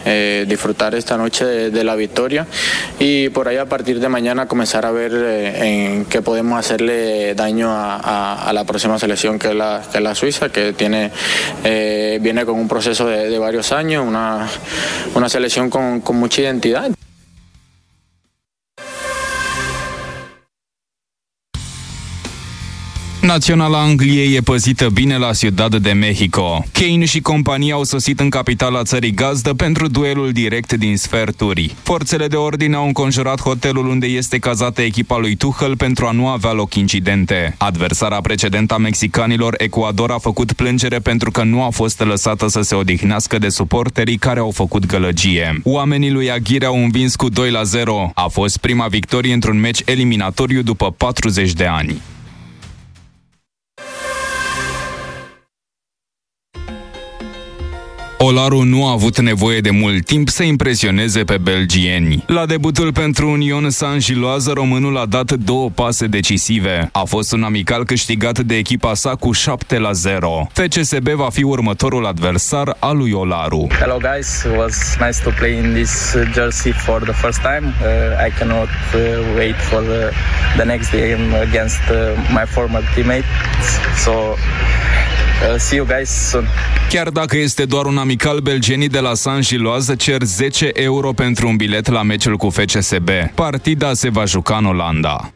disfrutar esta noche de la victoria y por ahí a partir de mañana comenzar a ver en qué podemos hacerle daño a la próxima selección que es la Suiza, que viene con un proceso de varios años, una selección con mucha identidad. Naționala Angliei e păzită bine la Ciudad de Mexico. Kane și compania au sosit în capitala țării gazdă pentru duelul direct din sferturi. Forțele de ordine au înconjurat hotelul unde este cazată echipa lui Tuchel pentru a nu avea loc incidente. Adversara precedentă a mexicanilor, Ecuador, a făcut plângere pentru că nu a fost lăsată să se odihnească de suporterii care au făcut gălăgie. Oamenii lui Aguirre au învins cu 2-0. A fost prima victorie într-un meci eliminatoriu după 40 de ani. Olaru nu a avut nevoie de mult timp să impresioneze pe belgieni. La debutul pentru Union Saint-Gilloise, românul a dat 2 pase decisive. A fost un amical câștigat de echipa sa cu 7-0. FCSB va fi următorul adversar al lui Olaru. Hello guys, it was nice to play in this jersey for the first time. I cannot wait for the next game against my former teammates. So see you guys soon. Chiar dacă este doar un amical, belgenii de la Saint-Gilloise cer 10 euro pentru un bilet la meciul cu FCSB. Partida se va juca în Olanda.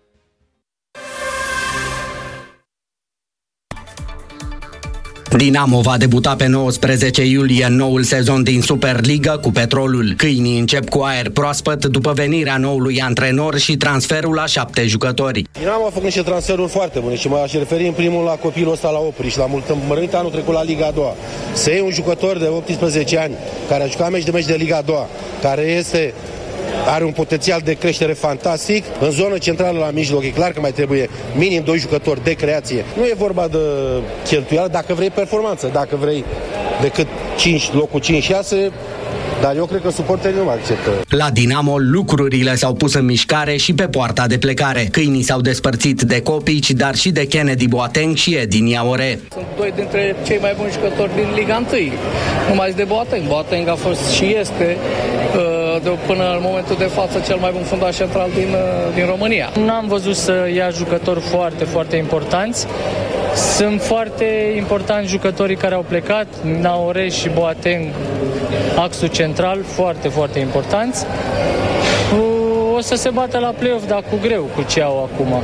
Dinamo va debuta pe 19 iulie în noul sezon din Superliga cu Petrolul. Câinii încep cu aer proaspăt după venirea noului antrenor și transferul la 7 jucători. Dinamo a făcut niște transferuri foarte bune și m-aș referi în primul la copilul ăsta la Opri și la mult anul trecut la Liga a doua. Să iei un jucător de 18 ani care a jucat meci de Liga a doua, care are un potențial de creștere fantastic. În zonă centrală la mijloc e clar că mai trebuie minim 2 jucători de creație. Nu e vorba de cheltuială dacă vrei performanță, dacă vrei decât locul 5-6, dar eu cred că suporterii nu mai acceptă. La Dinamo lucrurile s-au pus în mișcare și pe poarta de plecare. Câinii s-au despărțit de Copici, dar și de Kennedy Boateng și Edin Iaore. Sunt 2 dintre cei mai buni jucători din Liga 1. Numai de Boateng. Boateng a fost și este până în momentul de față cel mai bun fundaș central din România. Nu am văzut să ia jucători foarte, foarte importanți. Sunt foarte importanți jucătorii care au plecat, Naore și Boateng, axul central, foarte, foarte importanți. O să se bată la play-off, dar cu greu cu ce au acum.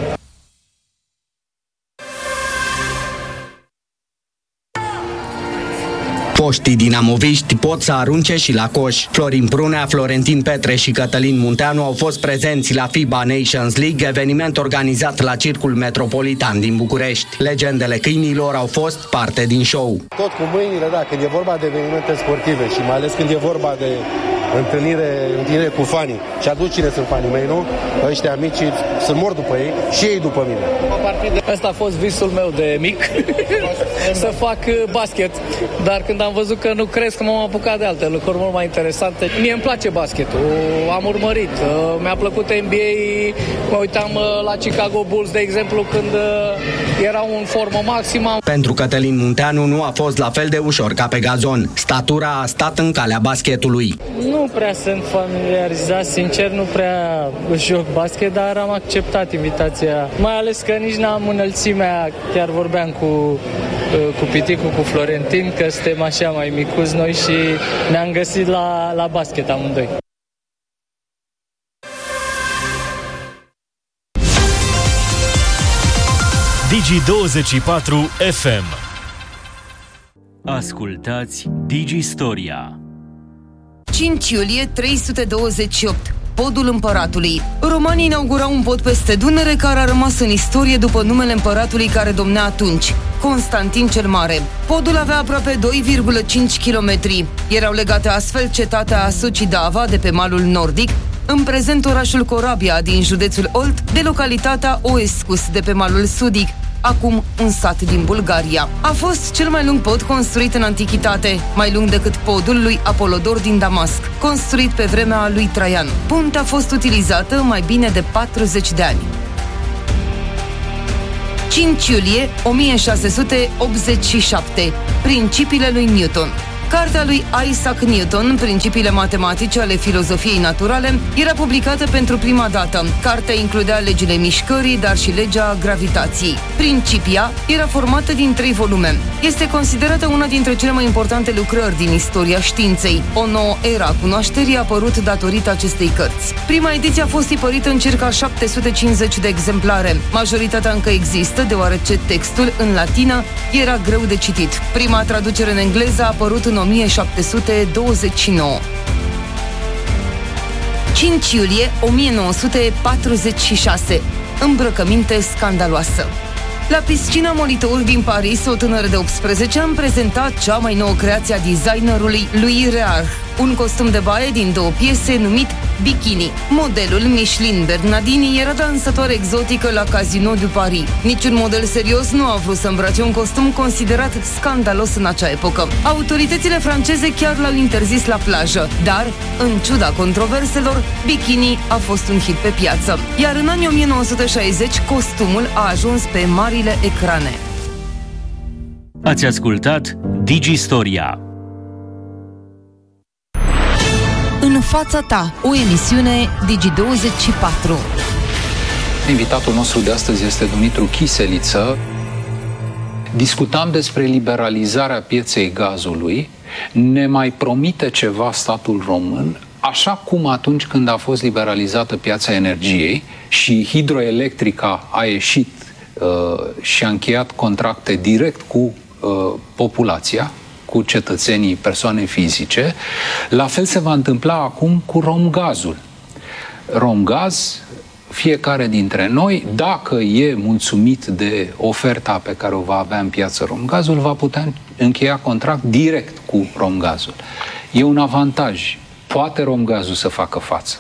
Foștii dinamoviști pot să arunce și la coș. Florin Prunea, Florentin Petre și Cătălin Munteanu au fost prezenți la FIBA Nations League, eveniment organizat la Circul Metropolitan din București. Legendele câinilor au fost parte din show. Tot cu mâinile, da, când e vorba de evenimente sportive și mai ales când e vorba de întâlnire cu fanii. Și atunci cine sunt fanii mei, nu? Ăștia mici sunt mor după ei și ei după mine. Asta a fost visul meu de mic, să fac basket. Dar când am văzut că nu cresc, m-am apucat de alte lucruri mult mai interesante. Mie îmi place basketul, am urmărit. Mi-a plăcut NBA, mă uitam la Chicago Bulls, de exemplu, când erau în formă maximă. Pentru Cătălin Munteanu nu a fost la fel de ușor ca pe gazon. Statura a stat în calea basketului. Nu prea sunt familiarizat, sincer, nu prea joc basket, dar am acceptat invitația. Mai ales că nici n-am înălțimea, chiar vorbeam cu Piticu, cu Florentin, că suntem așa mai micuți noi și ne-am găsit la basket amândoi. Digi24 FM. Ascultați Digi-Storia. 5 iulie 328. Podul împăratului. Romanii inaugurau un pod peste Dunăre care a rămas în istorie după numele împăratului care domnea atunci, Constantin cel Mare. Podul avea aproape 2,5 km. Erau legate astfel cetatea Sucidava de pe malul nordic, în prezent orașul Corabia din județul Olt, de localitatea Oescus de pe malul sudic, acum un sat din Bulgaria. A fost cel mai lung pod construit în antichitate, mai lung decât podul lui Apolodor din Damasc, construit pe vremea lui Traian. Puntea a fost utilizată mai bine de 40 de ani. 5 iulie 1687. Principiile lui Newton. Cartea lui Isaac Newton, Principiile matematice ale filozofiei naturale, era publicată pentru prima dată. Cartea includea legile mișcării, dar și legea gravitației. Principia era formată din 3 volume. Este considerată una dintre cele mai importante lucrări din istoria științei. O nouă era a cunoașterii a apărut datorită acestei cărți. Prima ediție a fost tipărită în circa 750 de exemplare. Majoritatea încă există, deoarece textul, în latină, era greu de citit. Prima traducere în engleză a apărut în 1729. 5 iulie 1946. Îmbrăcăminte scandaloasă. La piscina Molitor din Paris, o tânără de 18 ani prezenta cea mai nouă creație a designerului Louis Réard, un costum de baie din 2 piese numit Bikini. Modelul Micheline Bernardini era dansătoare exotică la Casino du Paris. Niciun model serios nu a vrut să îmbrace un costum considerat scandalos în acea epocă. Autoritățile franceze chiar l-au interzis la plajă, dar, în ciuda controverselor, Bikini a fost un hit pe piață. Iar în anii 1960, costumul a ajuns pe marile ecrane. Ați ascultat Digistoria. În fața ta, o emisiune Digi24. Invitatul nostru de astăzi este Dumitru Chiseliță. Discutam despre liberalizarea pieței gazului. Ne mai promite ceva statul român, așa cum atunci când a fost liberalizată piața energiei și hidroelectrica a ieșit și a încheiat contracte direct cu populația, cu cetățenii, persoane fizice, la fel se va întâmpla acum cu Romgazul. Romgaz, fiecare dintre noi, dacă e mulțumit de oferta pe care o va avea în piață Romgazul, va putea încheia contract direct cu Romgazul. E un avantaj. Poate Romgazul să facă față.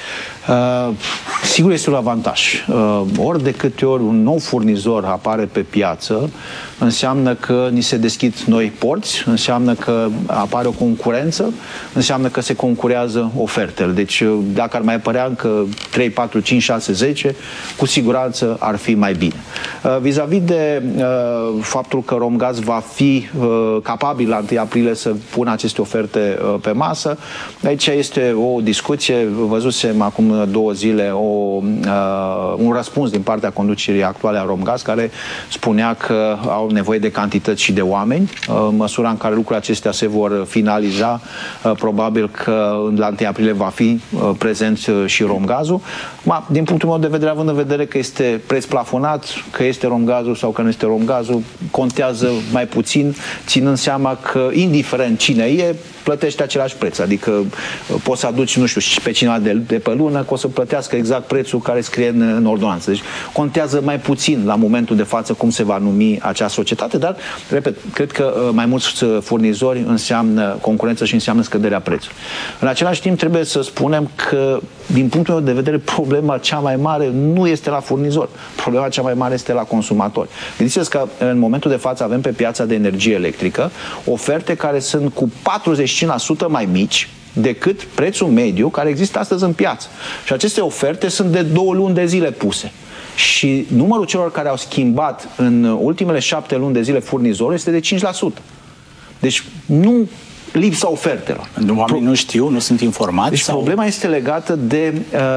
Sigur este un avantaj. Ori de câte ori un nou furnizor apare pe piață, înseamnă că ni se deschid noi porți, înseamnă că apare o concurență, înseamnă că se concurează ofertele. Deci dacă ar mai apărea încă 3, 4, 5, 6, 10, cu siguranță ar fi mai bine. Vis-a-vis de faptul că Romgaz va fi capabil la 1 aprilie să pună aceste oferte pe masă, aici este o discuție. Văzusem acum 2 zile un răspuns din partea conducerii actuale a Romgaz, care spunea că au nevoie de cantități și de oameni. În măsura în care lucrurile acestea se vor finaliza, probabil că la 1 aprilie va fi prezent și Romgazul. Din punctul meu de vedere, având în vedere că este preț plafonat, că este Romgazul sau că nu este Romgazul, contează mai puțin, ținând seama că, indiferent cine e, plătește același preț. Adică poți să aduci, nu știu, și pe cineva de pe lună, că o să plătească exact prețul care scrie în ordonanță. Deci contează mai puțin la momentul de față cum se va numi acea societate, dar, repet, cred că mai mulți furnizori înseamnă concurență și înseamnă scăderea prețului. În același timp, trebuie să spunem că, din punctul meu de vedere, problema cea mai mare nu este la furnizor. Problema cea mai mare este la consumatori. Gândiți-vă că în momentul de față avem pe piața de energie electrică oferte care sunt cu 45% mai mici decât prețul mediu care există astăzi în piață. Și aceste oferte sunt de 2 luni de zile puse. Și numărul celor care au schimbat în ultimele 7 luni de zile furnizorul este de 5%. Deci nu lipsa ofertelor. Oamenii nu știu, nu sunt informați? Deci problema este legată de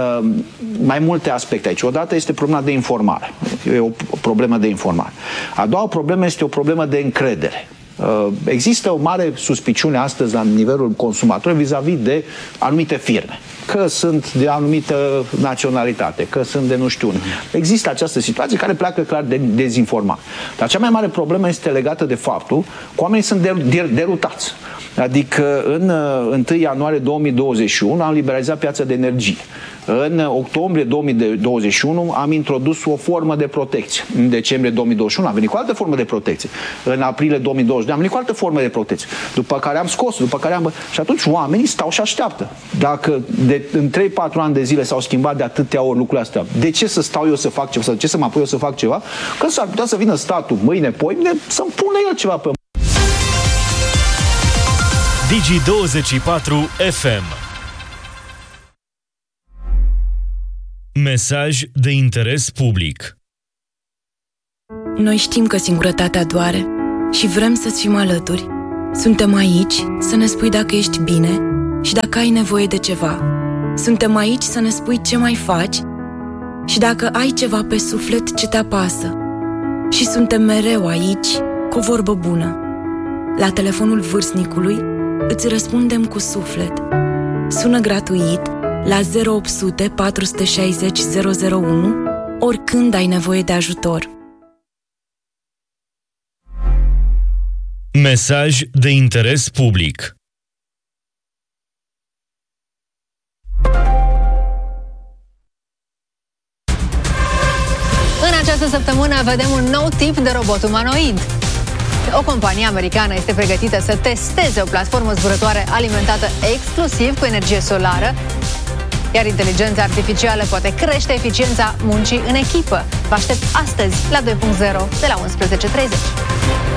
mai multe aspecte aici. Odată este problema de informare. E o problemă de informare. A doua problemă este o problemă de încredere. Există o mare suspiciune astăzi la nivelul consumatorilor vis-a-vis de anumite firme. Că sunt de anumită naționalitate, că sunt de nu știu. Există această situație care pleacă clar de dezinformat. Dar cea mai mare problemă este legată de faptul că oamenii sunt derutați. Adică în 1 ianuarie 2021 am liberalizat piața de energie. În octombrie 2021 am introdus o formă de protecție. În decembrie 2021 am venit cu altă formă de protecție. În aprilie 2022 am venit cu altă formă de protecție. După care am scos, și atunci oamenii stau și așteaptă. Dacă în 3-4 ani de zile s-au schimbat de atâtea ori lucrurile astea, de ce să stau eu să fac ceva? De ce să mă apoi eu să fac ceva? Că s-ar putea să vină statul mâine, poimine, să-mi pună el ceva pe Digi24 FM. Mesaj de interes public. Noi știm că singurătatea doare și vrem să-ți fim alături. Suntem aici să ne spui dacă ești bine și dacă ai nevoie de ceva. Suntem aici să ne spui ce mai faci și dacă ai ceva pe suflet ce te apasă. Și suntem mereu aici cu o vorbă bună. La telefonul vârstnicului îți răspundem cu suflet. Sună gratuit la 0800 460 001 oricând ai nevoie de ajutor. Mesaj de interes public. În această săptămână vedem un nou tip de robot umanoid. O companie americană este pregătită să testeze o platformă zburătoare alimentată exclusiv cu energie solară, iar inteligența artificială poate crește eficiența muncii în echipă. Vă aștept astăzi la 2.0 de la 11:30.